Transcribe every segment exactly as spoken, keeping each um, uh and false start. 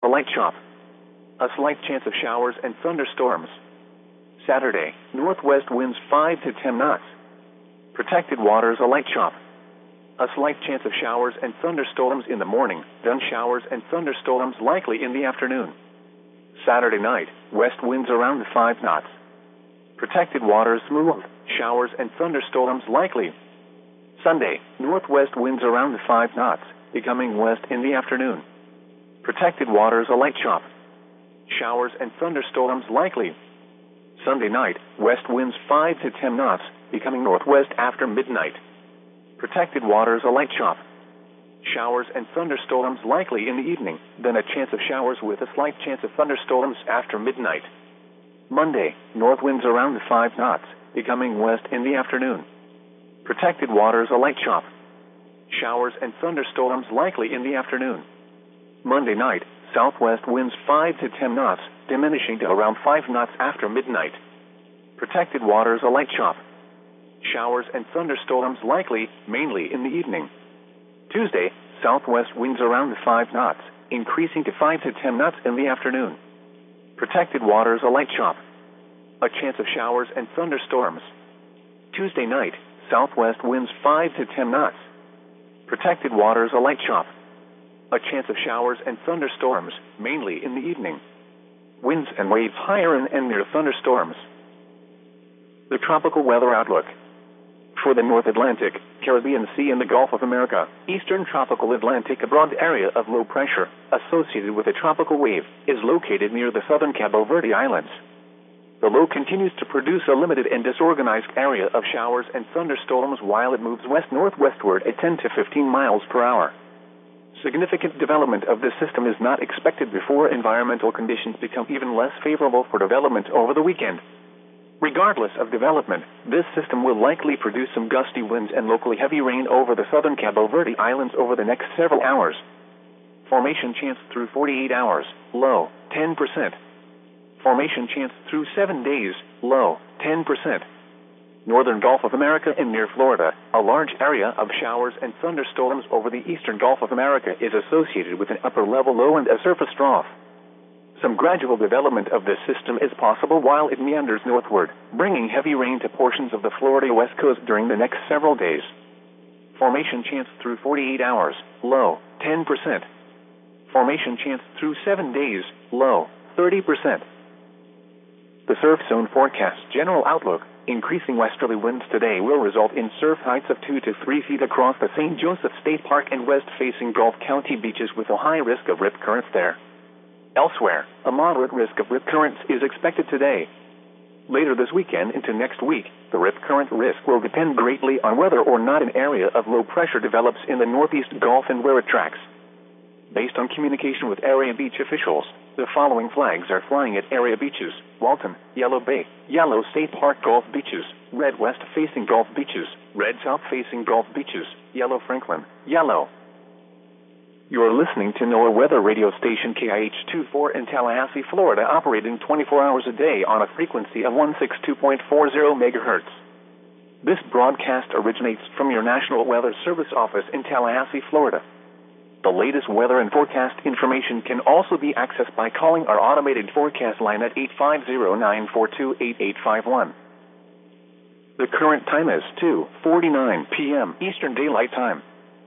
light chop. A slight chance of showers and thunderstorms. Saturday, northwest winds five to ten knots. Protected waters, a light chop. A slight chance of showers and thunderstorms in the morning, then showers and thunderstorms likely in the afternoon. Saturday night, west winds around five knots. Protected waters, smooth, showers and thunderstorms likely. Sunday, northwest winds around five knots, becoming west in the afternoon. Protected waters, a light chop. Showers and thunderstorms likely. Sunday night, west winds five to ten knots, becoming northwest after midnight. Protected waters, a light chop. Showers and thunderstorms likely in the evening, then a chance of showers with a slight chance of thunderstorms after midnight. Monday, north winds around five knots, becoming west in the afternoon. Protected waters, a light chop. Showers and thunderstorms likely in the afternoon. Monday night, southwest winds five to ten knots, diminishing to around five knots after midnight. Protected waters, a light chop. Showers and thunderstorms likely, mainly in the evening. Tuesday, southwest winds around five knots, increasing to five to ten knots in the afternoon. Protected waters, a light chop. A chance of showers and thunderstorms. Tuesday night, southwest winds five to ten knots. Protected waters, a light chop. A chance of showers and thunderstorms, mainly in the evening. Winds and waves higher and, and near thunderstorms. The tropical weather outlook. For the North Atlantic, Caribbean Sea and the Gulf of America, Eastern Tropical Atlantic, a broad area of low pressure, associated with a tropical wave, is located near the southern Cabo Verde Islands. The low continues to produce a limited and disorganized area of showers and thunderstorms while it moves west-northwestward at ten to fifteen miles per hour. Significant development of this system is not expected before environmental conditions become even less favorable for development over the weekend. Regardless of development, this system will likely produce some gusty winds and locally heavy rain over the southern Cabo Verde Islands over the next several hours. Formation chance through forty-eight hours, low, ten percent. Formation chance through seven days, low, ten percent. Northern Gulf of America and near Florida, a large area of showers and thunderstorms over the eastern Gulf of America is associated with an upper-level low and a surface trough. Some gradual development of this system is possible while it meanders northward, bringing heavy rain to portions of the Florida West Coast during the next several days. Formation chance through forty-eight hours, low, ten percent. Formation chance through seven days, low, thirty percent. The surf zone forecast general outlook. Increasing westerly winds today will result in surf heights of two to three feet across the Saint Joseph State Park and west-facing Gulf County beaches with a high risk of rip currents there. Elsewhere, a moderate risk of rip currents is expected today. Later this weekend into next week, the rip current risk will depend greatly on whether or not an area of low pressure develops in the northeast Gulf and where it tracks. Based on communication with area beach officials, the following flags are flying at area beaches: Walton, Yellow Bay, Yellow State Park Gulf beaches, red west-facing Gulf beaches, red south-facing Gulf beaches, yellow Franklin, yellow. You are listening to NOAA weather radio station K I H twenty-four in Tallahassee, Florida, operating twenty-four hours a day on a frequency of one sixty-two point four zero megahertz. This broadcast originates from your National Weather Service office in Tallahassee, Florida. The latest weather and forecast information can also be accessed by calling our automated forecast line at eight five zero, nine four two, eight eight five one. The current time is two forty-nine p.m. Eastern Daylight Time.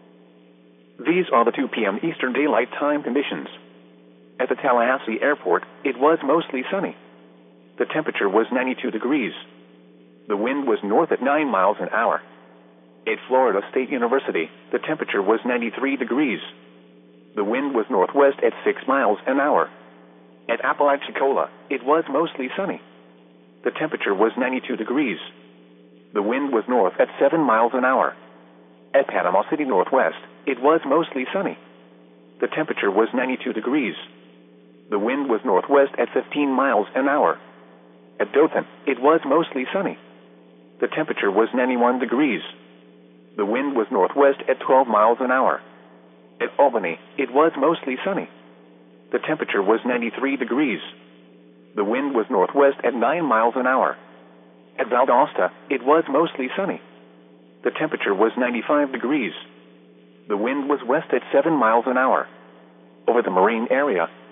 These are the two p.m. Eastern Daylight Time conditions. At the Tallahassee Airport, it was mostly sunny. The temperature was ninety-two degrees. The wind was north at nine miles an hour. At Florida State University, the temperature was ninety-three degrees. The wind was northwest at six miles an hour. At Apalachicola, it was mostly sunny. The temperature was ninety-two degrees. The wind was north at seven miles an hour. At Panama City Northwest, it was mostly sunny. The temperature was ninety-two degrees. The wind was northwest at fifteen miles an hour. At Dothan, it was mostly sunny. The temperature was ninety-one degrees. The wind was northwest at twelve miles an hour. At Albany, it was mostly sunny. The temperature was ninety-three degrees. The wind was northwest at nine miles an hour. At Valdosta, it was mostly sunny. The temperature was ninety-five degrees. The wind was west at seven miles an hour. Over the Marine area,